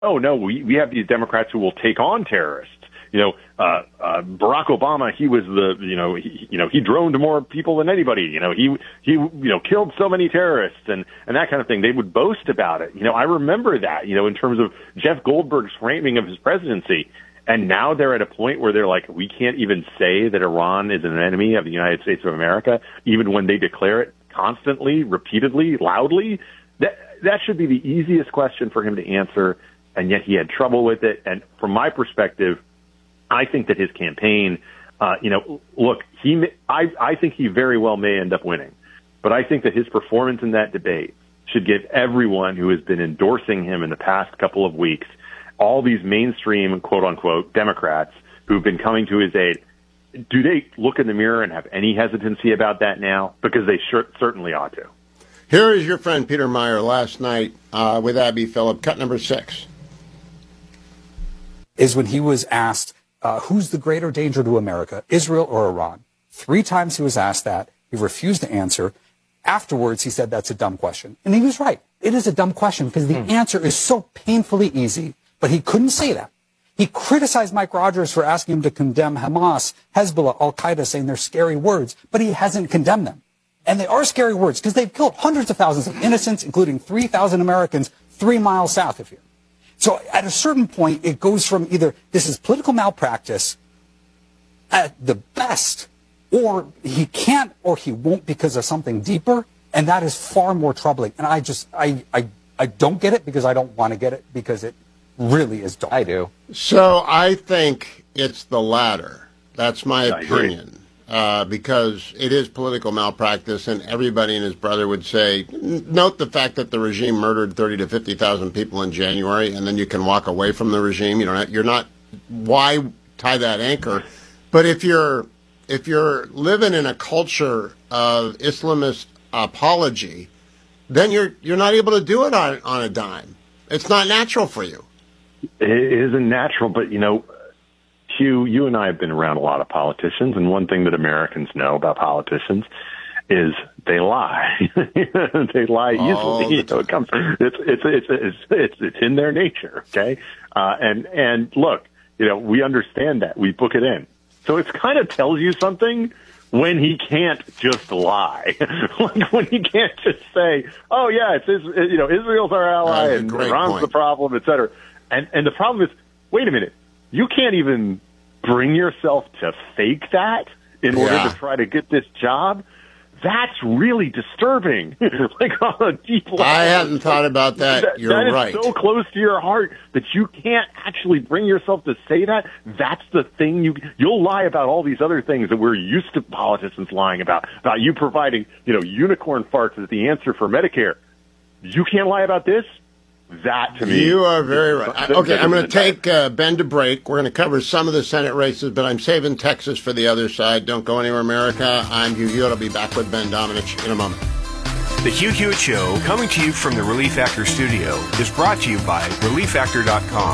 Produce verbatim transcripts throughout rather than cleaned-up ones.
oh, no, we, we have these Democrats who will take on terrorists. You know, uh, uh, Barack Obama, he was the, you know, he, you know, he droned more people than anybody. You know, he, he, you know, killed so many terrorists and, and that kind of thing. They would boast about it. You know, I remember that, you know, in terms of Jeff Goldberg's framing of his presidency. And now they're at a point where they're like, we can't even say that Iran is an enemy of the United States of America, even when they declare it constantly, repeatedly, loudly. That, that should be the easiest question for him to answer. And yet he had trouble with it. And from my perspective, I think that his campaign, uh, you know, look, he, I, I think he very well may end up winning, but I think that his performance in that debate should give everyone who has been endorsing him in the past couple of weeks, all these mainstream, quote unquote, Democrats who've been coming to his aid, do they look in the mirror and have any hesitancy about that now? Because they sure, certainly ought to. Here is your friend Peter Meyer last night uh, with Abby Phillip, cut number six. Is when he was asked, Uh, who's the greater danger to America, Israel or Iran? Three times he was asked that. He refused to answer. Afterwards, he said that's a dumb question. And he was right. It is a dumb question because the mm. answer is so painfully easy, but he couldn't say that. He criticized Mike Rogers for asking him to condemn Hamas, Hezbollah, Al-Qaeda, saying they're scary words, but he hasn't condemned them. And they are scary words because they've killed hundreds of thousands of innocents, including three thousand Americans three miles south of here. So at a certain point, it goes from either this is political malpractice at the best, or he can't or he won't because of something deeper, and that is far more troubling. And I just, I, I, I don't get it because I don't want to get it because it really is dark. I do. So I think it's the latter. That's my I opinion. Uh, because it is political malpractice, and everybody and his brother would say, note the fact that the regime murdered thirty to fifty thousand people in January, and then you can walk away from the regime. You know, you're not, why tie that anchor? But if you're, if you're living in a culture of Islamist apology, then you're, you're not able to do it on, on a dime. It's not natural for you. It isn't natural, but, you know, Hugh, you and I have been around a lot of politicians, and one thing that Americans know about politicians is they lie. They lie All easily. the time. You know, it comes. It's it's it's it's it's, it's in their nature. Okay, uh, and and look, you know, we understand that. We book it in, so it kind of tells you something when he can't just lie, like when he can't just say, "Oh yeah, it's you know Israel's our ally That's a and great Iran's point. the problem," et cetera. And and the problem is, wait a minute. You can't even bring yourself to fake that in order Yeah. to try to get this job. That's really disturbing. Like on a deep level. I hadn't thought about that. that You're that is right. so close to your heart that you can't actually bring yourself to say that. That's the thing. You you'll lie about all these other things that we're used to politicians lying about. About you providing, you know, unicorn farts as the answer for Medicare. You can't lie about this. That, to me, You are very right. I- Okay, I'm going to take uh, Ben to break. We're going to cover some of the Senate races, but I'm saving Texas for the other side. Don't go anywhere, America. I'm Hugh Hewitt. I'll be back with Ben Domenech in a moment. The Hugh Hewitt Show, coming to you from the Relief Factor studio, is brought to you by relief factor dot com.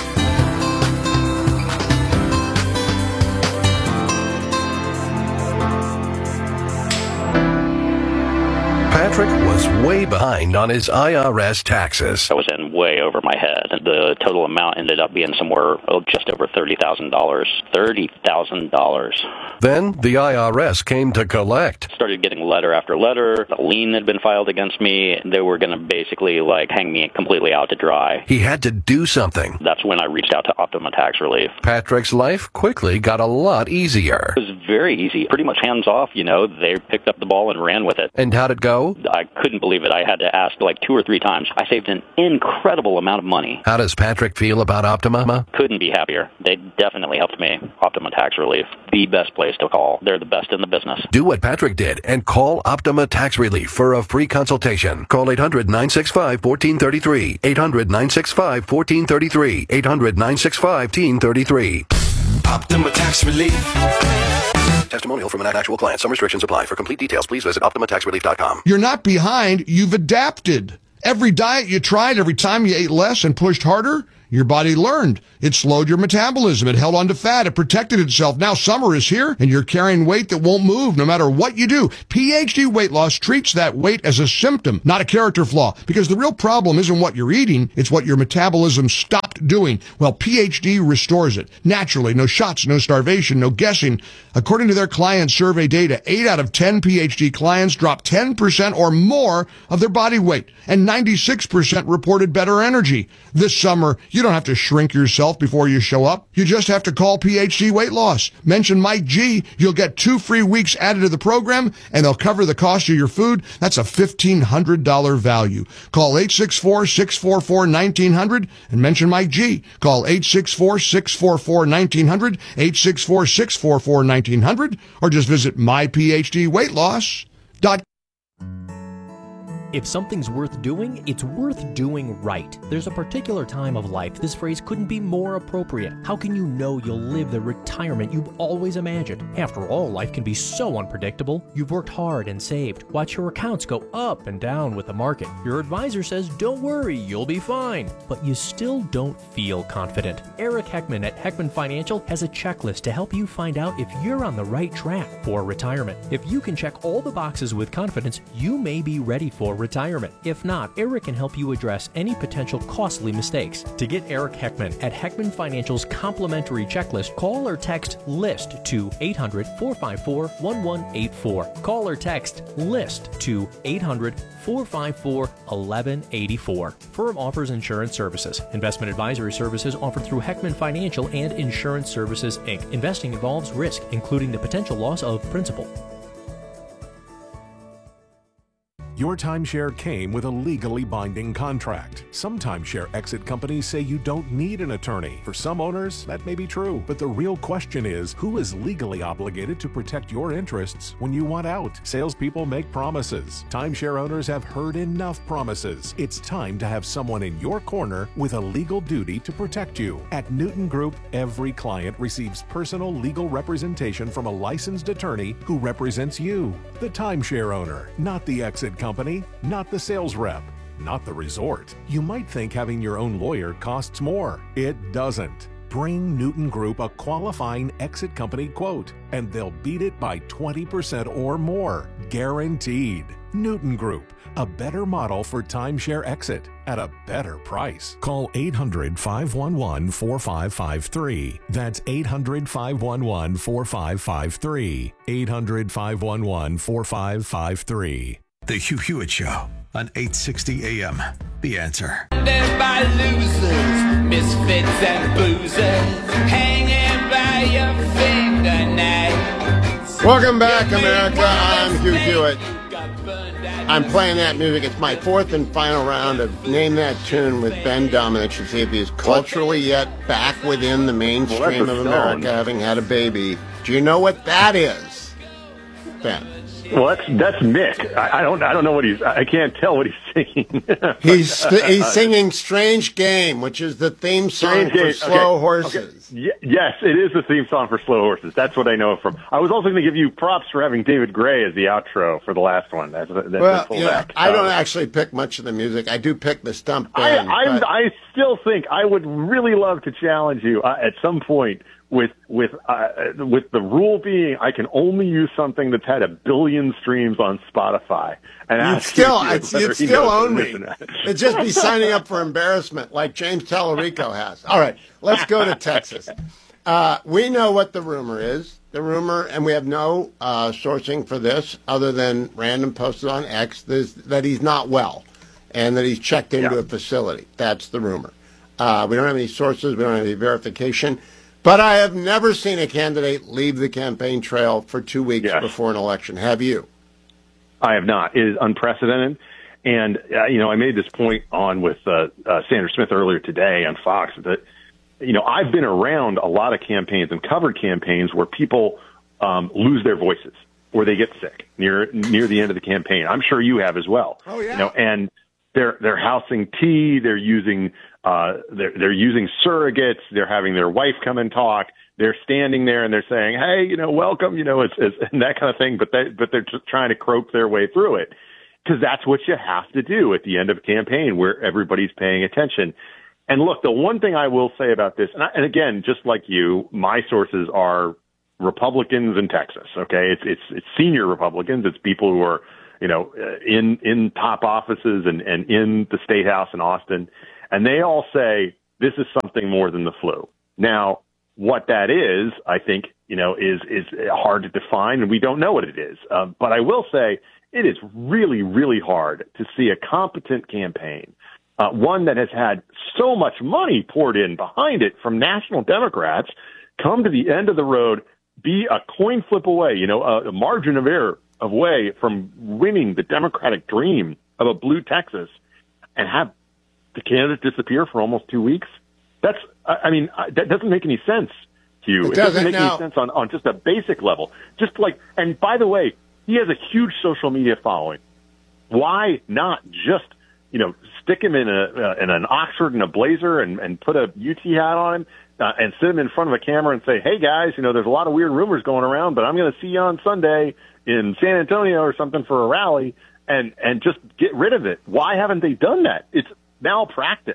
Patrick was way behind on his I R S taxes. I was in way over my head. The total amount ended up being somewhere oh, just over thirty thousand dollars. thirty thousand dollars. Then the I R S came to collect. Started getting letter after letter. A lien had been filed against me. They were going to basically like hang me completely out to dry. He had to do something. That's when I reached out to Optima Tax Relief. Patrick's life quickly got a lot easier. It was very easy. Pretty much hands off, you know. They picked up the ball and ran with it. And how'd it go? I couldn't believe it. I had to ask like two or three times. I saved an incredible amount of money. How does Patrick feel about Optima? Couldn't be happier. They definitely helped me. Optima Tax Relief, the best place to call. They're the best in the business. Do what Patrick did and call Optima Tax Relief for a free consultation. Call eight hundred, nine six five, one four three three. eight hundred, nine six five, one four three three. eight hundred, nine six five, one four three three. Optima Tax Relief. Testimonial from an actual client. Some restrictions apply. For complete details, please visit optima tax relief dot com. You're not behind, you've adapted. Every diet you tried, every time you ate less and pushed harder, your body learned. It slowed your metabolism. It held on to fat. It protected itself. Now summer is here, and you're carrying weight that won't move no matter what you do. P H D Weight Loss treats that weight as a symptom, not a character flaw, because the real problem isn't what you're eating, it's what your metabolism stopped doing. Well, P H D restores it. Naturally, no shots, no starvation, no guessing. According to their client survey data, eight out of ten P H D clients dropped ten percent or more of their body weight, and ninety-six percent reported better energy. This summer, you don't have to shrink yourself before you show up. You just have to call P H D Weight Loss. Mention Mike G. You'll get two free weeks added to the program, and they'll cover the cost of your food. That's a fifteen hundred dollars value. Call eight six four, six four four, one nine zero zero and mention Mike G. Call eight six four, six four four, one nine zero zero, eight six four, six four four, one nine zero zero, or just visit my p h d weight loss dot com. If something's worth doing, it's worth doing right. There's a particular time of life this phrase couldn't be more appropriate. How can you know you'll live the retirement you've always imagined? After all, life can be so unpredictable. You've worked hard and saved. Watch your accounts go up and down with the market. Your advisor says, don't worry, you'll be fine. But you still don't feel confident. Eric Heckman at Heckman Financial has a checklist to help you find out if you're on the right track for retirement. If you can check all the boxes with confidence, you may be ready for retirement. If not, Eric can help you address any potential costly mistakes. To get Eric Heckman at Heckman Financial's complimentary checklist, call or text LIST to eight hundred, four five four, one one eight four. Call or text LIST to eight hundred, four five four, one one eight four. Firm offers insurance services. Investment advisory services offered through Heckman Financial and Insurance Services, Incorporated. Investing involves risk, including the potential loss of principal. Your timeshare came with a legally binding contract. Some timeshare exit companies say you don't need an attorney. For some owners, that may be true. But the real question is, who is legally obligated to protect your interests when you want out? Salespeople make promises. Timeshare owners have heard enough promises. It's time to have someone in your corner with a legal duty to protect you. At Newton Group, every client receives personal legal representation from a licensed attorney who represents you, the timeshare owner, not the exit company. Company, not the sales rep, not the resort. You might think having your own lawyer costs more. It doesn't. Bring Newton Group a qualifying exit company quote, and they'll beat it by twenty percent or more. Guaranteed. Newton Group, a better model for timeshare exit at a better price. Call eight hundred, five one one, four five five three. That's eight hundred, five one one, four five five three. eight hundred, five one one, four five five three. The Hugh Hewitt Show on eight sixty A M. The Answer. By losers, misfits and boozers, hanging by your fingernails. Welcome back, America. I'm Hugh Hewitt. I'm playing that music. It's my fourth and final round of Name That Tune with Ben Domenech to see if he is culturally yet back within the mainstream well, of America, having had a baby. Do you know what that is, Ben? Well, that's that's Mick. I, I don't I don't know what he's. I can't tell what he's singing. he's he's singing "Strange Game," which is the theme song Strange for Game. Slow okay. Horses. Okay. Y- yes, it is the theme song for Slow Horses. That's what I know from. I was also going to give you props for having David Gray as the outro for the last one. That's, that's well, you know, I don't um, actually pick much of the music. I do pick the stump band. I I, but... I still think I would really love to challenge you uh, at some point. With with uh, with the rule being, I can only use something that's had a billion streams on Spotify, and you'd still, you you'd still own me. It'd just be signing up for embarrassment, like James Tallarico has. All right, let's go to Texas. Uh, we know what the rumor is. The rumor, and we have no uh, sourcing for this other than random posted on X, that he's not well, and that he's checked into yeah. a facility. That's the rumor. Uh, we don't have any sources. We don't have any verification. But I have never seen a candidate leave the campaign trail for two weeks yes. before an election. Have you? I have not. It is unprecedented. And, uh, you know, I made this point on with uh, uh, Sandra Smith earlier today on Fox that, you know, I've been around a lot of campaigns and covered campaigns where people um, lose their voices or they get sick near near the end of the campaign. I'm sure you have as well. Oh, yeah. You know, and they're they're housing tea. They're using uh, they're they're using surrogates. They're having their wife come and talk. They're standing there and they're saying, "Hey, you know, welcome," you know, it's, it's and that kind of thing. But they but they're just trying to croak their way through it. because that's what you have to do at the end of a campaign where everybody's paying attention. And look, the one thing I will say about this, and, I, and again, just like you, my sources are Republicans in Texas. Okay, it's it's it's senior Republicans. It's people who are, you know, in in top offices and and in the State House in Austin, and they all say this is something more than the flu. Now, what that is, I think, you know, is is hard to define, and we don't know what it is. Uh, but I will say it is really, really hard to see a competent campaign, uh, one that has had so much money poured in behind it from national Democrats, come to the end of the road, be a coin flip away, you know, a, a margin of error away from winning the Democratic dream of a blue Texas, and have the candidate disappear for almost two weeks. That's, I mean, that doesn't make any sense to you. It, it doesn't, doesn't make now. any sense on, on just a basic level. Just like, and by the way, he has a huge social media following. Why not just, you know, stick him in a uh, in an Oxford and a blazer and, and put a U T hat on him uh, and sit him in front of a camera and say, hey, guys, you know, there's a lot of weird rumors going around, but I'm going to see you on Sunday in San Antonio or something for a rally, and, and just get rid of it. Why haven't they done that? It's malpractice.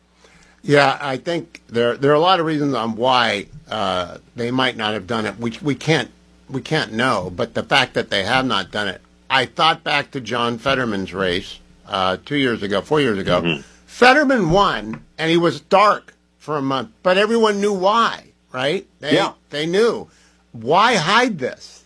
Yeah, I think there there are a lot of reasons on why uh, they might not have done it. We we can't we can't know, but the fact that they have not done it, I thought back to John Fetterman's race uh, two years ago, four years ago. Mm-hmm. Fetterman won, and he was dark for a month, but everyone knew why, right? They, yeah, they knew. Why hide this?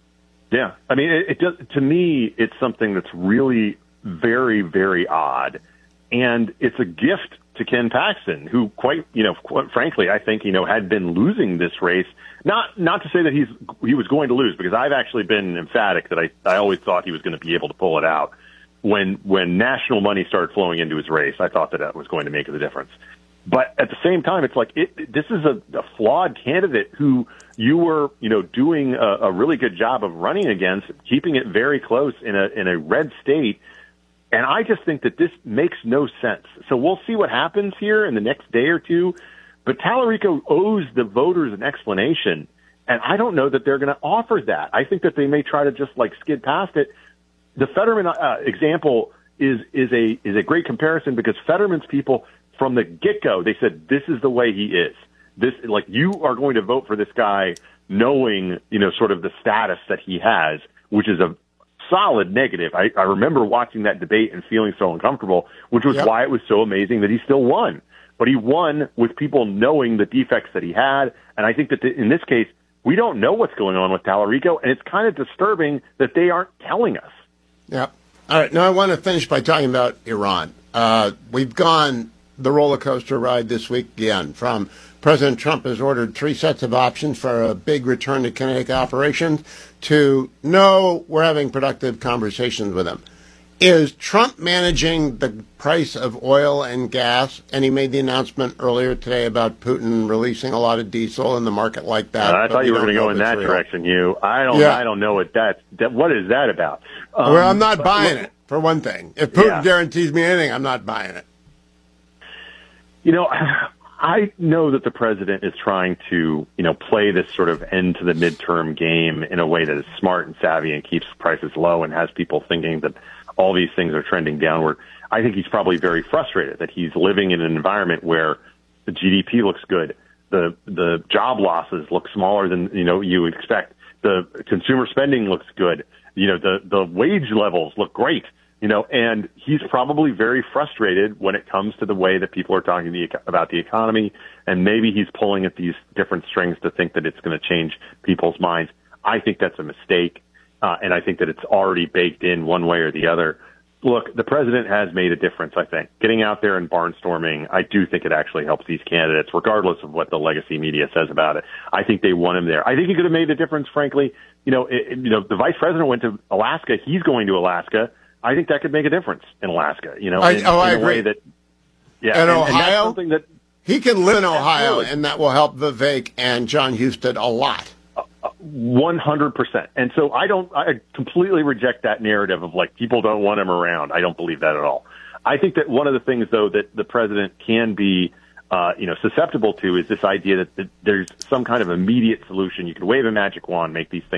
Yeah, I mean, it, it does. To me, it's something that's really very, very odd, and it's a gift to Ken Paxton, who quite, you know, quite frankly, I think, you know, had been losing this race. Not, not to say that he's, he was going to lose, because I've actually been emphatic that I, I always thought he was going to be able to pull it out. When, when national money started flowing into his race, I thought that that was going to make the difference. But at the same time, it's like, it, this is a, a flawed candidate who you were, you know, doing a, a really good job of running against, keeping it very close in a, in a red state. And I just think that this makes no sense. So we'll see what happens here in the next day or two. But Tallarico owes the voters an explanation, and I don't know that they're going to offer that. I think that they may try to just like skid past it. The Fetterman uh, example is is a is a great comparison, because Fetterman's people from the get-go, they said this is the way he is. This, like, you are going to vote for this guy knowing, you know, sort of the status that he has, which is a solid negative. I, I remember watching that debate and feeling so uncomfortable, which was yep. why it was so amazing that he still won. But he won with people knowing the defects that he had. And I think that the, in this case, we don't know what's going on with Tallarico, and it's kind of disturbing that they aren't telling us. Yeah. All right. Now I want to finish by talking about Iran. Uh, we've gone the roller coaster ride this week again. From President Trump has ordered three sets of options for a big return to kinetic operations to no, we're having productive conversations with him. Is Trump managing the price of oil and gas? And he made the announcement earlier today about Putin releasing a lot of diesel in the market like that. Uh, I thought you were going to go in that real. direction, you. I don't. Yeah. I don't know what that. that what is that about? Um, well, I'm not buying it, for one thing. If Putin yeah. guarantees me anything, I'm not buying it. You know, I know that the president is trying to, you know, play this sort of end to the midterm game in a way that is smart and savvy and keeps prices low and has people thinking that all these things are trending downward. I think he's probably very frustrated that he's living in an environment where the G D P looks good, the the job losses look smaller than, you know, you would expect, the consumer spending looks good, you know, the the wage levels look great, you know, and he's probably very frustrated when it comes to the way that people are talking the, about the economy, and maybe he's pulling at these different strings to think that it's going to change people's minds. I think that's a mistake. Uh, and I think that it's already baked in one way or the other. Look, the president has made a difference, I think. Getting out there and barnstorming, I do think it actually helps these candidates, regardless of what the legacy media says about it. I think they want him there. I think he could have made a difference, frankly. You know, it, you know, the vice president went to Alaska. He's going to Alaska. I think that could make a difference in Alaska, you know, I, in, oh, in I a agree. way that, yeah. And, and, Ohio, and that's something that he can live in Ohio, absolutely. and that will help Vivek and John Husted a lot. one hundred percent. And so I don't, I completely reject that narrative of like people don't want him around. I don't believe that at all. I think that one of the things, though, that the president can be, uh, you know, susceptible to is this idea that, that there's some kind of immediate solution. You can wave a magic wand, make these things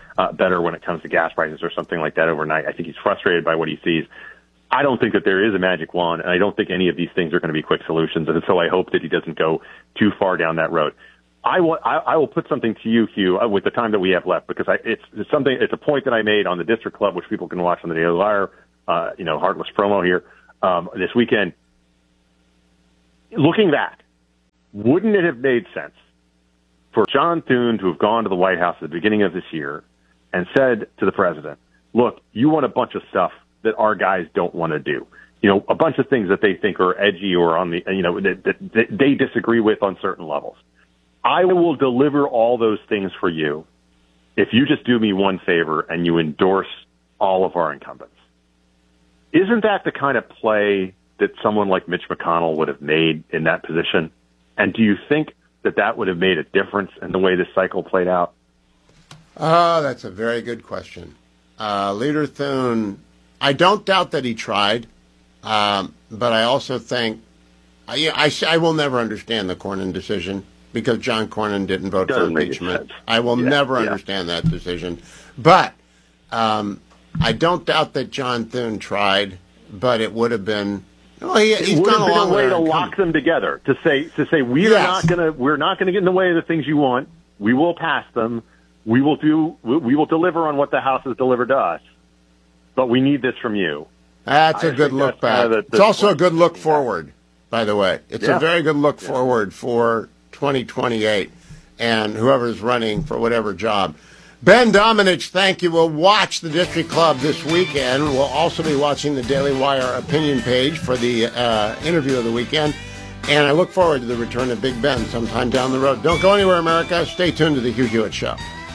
uh, better when it comes to gas prices or something like that overnight. I think he's frustrated by what he sees. I don't think that there is a magic wand, and I don't think any of these things are going to be quick solutions. And so I hope that he doesn't go too far down that road. I will, I, I will put something to you, Hugh, with the time that we have left, because I, it's, it's something, it's a point that I made on the District Club, which people can watch on the Daily Wire, uh, you know, heartless promo here, um, this weekend. Looking back, wouldn't it have made sense for John Thune to have gone to the White House at the beginning of this year and said to the president, look, you want a bunch of stuff that our guys don't want to do. You know, a bunch of things that they think are edgy or on the, you know, that, that, that they disagree with on certain levels. I will deliver all those things for you if you just do me one favor and you endorse all of our incumbents. Isn't that the kind of play that someone like Mitch McConnell would have made in that position? And do you think that that would have made a difference in the way this cycle played out? Oh, that's a very good question. Uh, Leader Thune, I don't doubt that he tried, um, but I also think, I, I, I will never understand the Cornyn decision because John Cornyn didn't vote Doesn't for impeachment. I will yeah, never yeah. understand that decision. But um, I don't doubt that John Thune tried, but it would have been, well, he, he's it would gone have been a long a way way to to lock them together, to say, to say, we are Yes. not going to, we're not going to get in the way of the things you want. We will pass them. We will do, we will deliver on what the House has delivered to us. But we need this from you. That's I a good think look that's kind back. of the- It's the also a point. good look forward, by the way. It's Yeah. a very good look forward for twenty twenty-eight and whoever's running for whatever job. Ben Domenech, thank you. We'll watch the District Club this weekend. We'll also be watching the Daily Wire opinion page for the uh, interview of the weekend. And I look forward to the return of Big Ben sometime down the road. Don't go anywhere, America. Stay tuned to the Hugh Hewitt Show.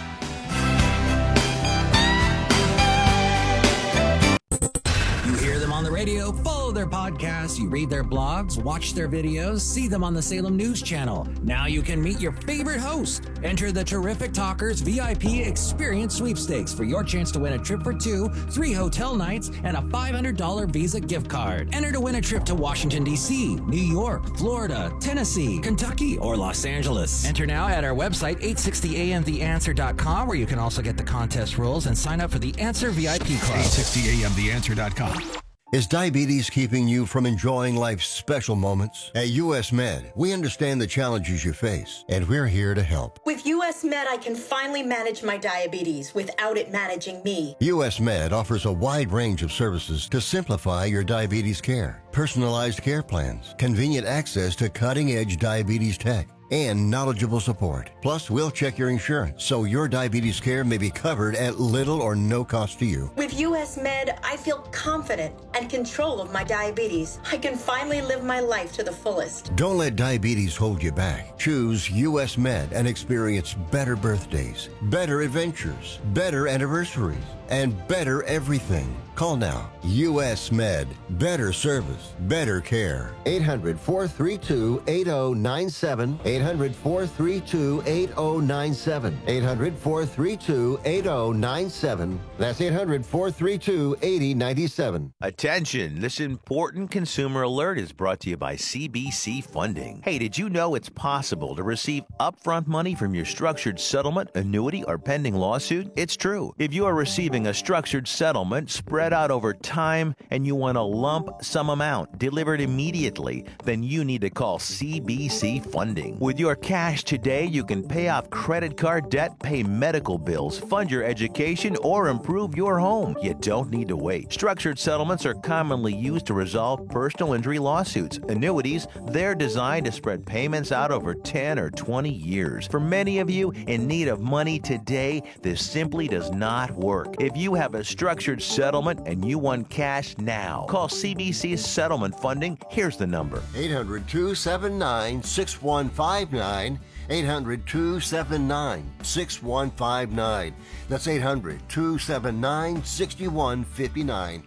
Radio, follow their podcasts, you read their blogs, watch their videos, see them on the Salem News Channel. Now you can meet your favorite host. Enter the Terrific Talkers V I P Experience Sweepstakes for your chance to win a trip for two, three hotel nights, and a five hundred dollars Visa gift card. Enter to win a trip to Washington, D C, New York, Florida, Tennessee, Kentucky, or Los Angeles. Enter now at our website, eight sixty a m the answer dot com, where you can also get the contest rules and sign up for the Answer V I P Club. eight sixty a m the answer dot com. Is diabetes keeping you from enjoying life's special moments? At U S Med, we understand the challenges you face, and we're here to help. With U S Med, I can finally manage my diabetes without it managing me. U S Med offers a wide range of services to simplify your diabetes care. Personalized care plans, convenient access to cutting-edge diabetes tech, and knowledgeable support. Plus, we'll check your insurance so your diabetes care may be covered at little or no cost to you. With U S Med, I feel confident and control of my diabetes. I can finally live my life to the fullest. Don't let diabetes hold you back. Choose U S Med and experience better birthdays, better adventures, better anniversaries, and better everything. Call now. U S Med. Better service. Better care. eight hundred, four three two, eight zero nine seven. eight hundred, four three two, eight zero nine seven. eight hundred, four three two, eight zero nine seven. That's eight hundred, four three two, eight zero nine seven. Attention, this important consumer alert is brought to you by C B C Funding. Hey, did you know it's possible to receive upfront money from your structured settlement, annuity, or pending lawsuit? It's true. If you are receiving a structured settlement spread out over time and you want a lump sum amount delivered immediately, then you need to call C B C Funding. With your cash today, you can pay off credit card debt, pay medical bills, fund your education, or improve your home. You don't need to wait. Structured settlements are commonly used to resolve personal injury lawsuits. Annuities, they're designed to spread payments out over ten or twenty years. For many of you in need of money today, this simply does not work. If you have a structured settlement and you want cash now, call C B C Settlement Funding. Here's the number. eight hundred, two seven nine, six one five nine. eight hundred, two seven nine, six one five nine. That's eight hundred, two seven nine, six one five nine.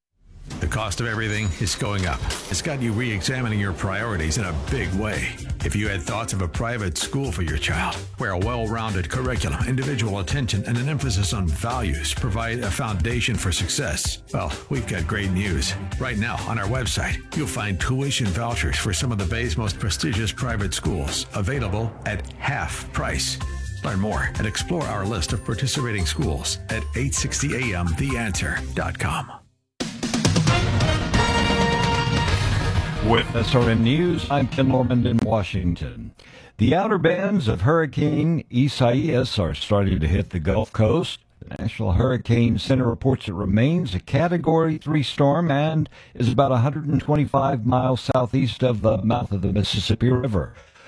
The cost of everything is going up. It's got you re-examining your priorities in a big way. If you had thoughts of a private school for your child, where a well-rounded curriculum, individual attention, and an emphasis on values provide a foundation for success, well, we've got great news. Right now, on our website, you'll find tuition vouchers for some of the Bay's most prestigious private schools, available at half price. Learn more and explore our list of participating schools at eight sixty a m the answer dot com. With S R N News, I'm Ken Lormand in Washington. The outer bands of Hurricane Isaias are starting to hit the Gulf Coast. The National Hurricane Center reports it remains a Category three storm and is about one hundred twenty-five miles southeast of the mouth of the Mississippi River.